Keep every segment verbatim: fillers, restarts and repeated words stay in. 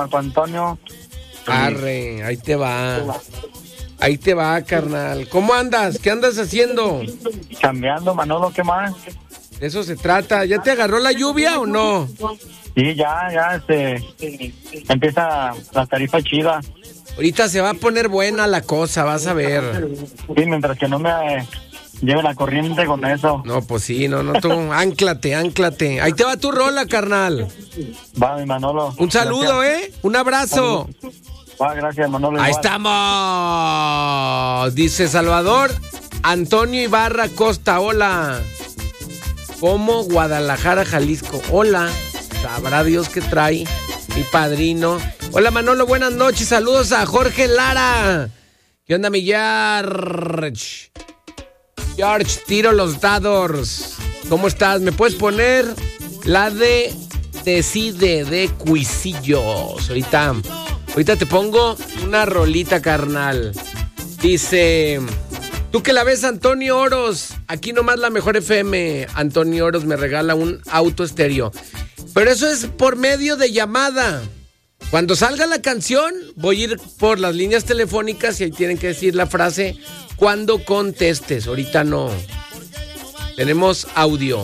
Marco Antonio. Arre, ahí te va. Ahí te va, carnal. ¿Cómo andas? ¿Qué andas haciendo? Cambiando, Manolo, ¿qué más? De eso se trata. ¿Ya te agarró la lluvia o no? Sí, ya, ya, este, empieza la tarifa chida. Ahorita se va a poner buena la cosa, vas a ver. Sí, mientras que no me eh, lleve la corriente con eso. No, pues sí, no, no, tú, ánclate, ánclate. Ahí te va tu rola, carnal. Va, mi Manolo. Un saludo, Gracias. ¿eh? Un abrazo. Va, gracias, Manolo. Ahí igual. estamos. Dice Salvador Antonio Ibarra Costa, hola. Como Guadalajara, Jalisco, hola. Sabrá Dios qué trae mi padrino. Hola, Manolo, buenas noches. Saludos a Jorge Lara. ¿Qué onda, mi George? George, tiro los dados. ¿Cómo estás? ¿Me puedes poner la de Decide de Cuisillos? Ahorita, ahorita te pongo una rolita, carnal. Dice... Tú que la ves, Antonio Oros. Aquí nomás la mejor F M. Antonio Oros me regala un auto estéreo. Pero eso es por medio de llamada. Cuando salga la canción, voy a ir por las líneas telefónicas y ahí tienen que decir la frase cuando contestes. Ahorita no. Tenemos audio.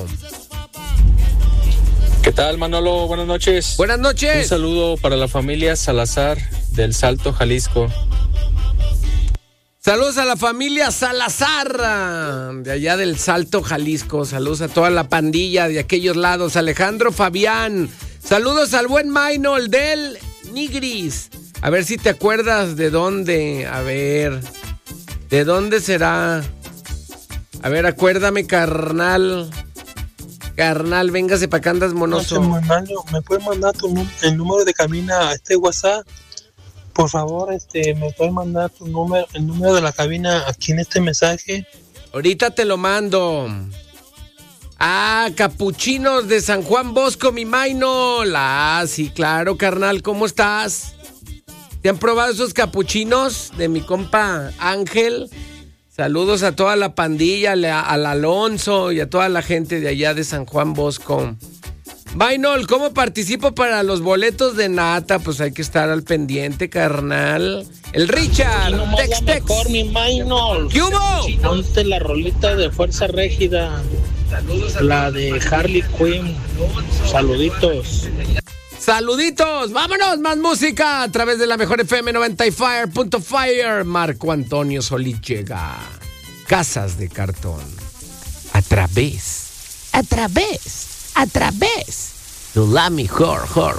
¿Qué tal, Manolo? Buenas noches. Buenas noches. Un saludo para la familia Salazar del Salto, Jalisco. Saludos a la familia Salazar, de allá del Salto, Jalisco. Saludos a toda la pandilla de aquellos lados. Alejandro Fabián. Saludos al buen Maynol del Nigris. A ver si te acuerdas de dónde. A ver. ¿De dónde será? A ver, acuérdame, carnal. Carnal, véngase para acá, andas monoso. ¿Me puedes mandar tu, el número de cabina a este WhatsApp? Por favor, este, ¿me puedes mandar tu número, el número de la cabina aquí en este mensaje? Ahorita te lo mando. Ah, capuchinos de San Juan Bosco, mi Maynol. Ah, sí, claro, carnal, ¿cómo estás? ¿Te han probado esos capuchinos de mi compa Ángel? Saludos a toda la pandilla, al Alonso y a toda la gente de allá de San Juan Bosco. Maynol, ¿cómo participo para los boletos de Nata? Pues hay que estar al pendiente, carnal. El Richard, Tex Tex. Mejor, mi Maynol. ¿Qué hubo? Ponte la rolita de Fuerza Régida, la de Harley Quinn. Saluditos. Saluditos, vámonos, más música a través de la mejor F M noventa y cinco punto cinco. Marco Antonio Solís llega. Casas de Cartón. A través, a través, a través de la mejor,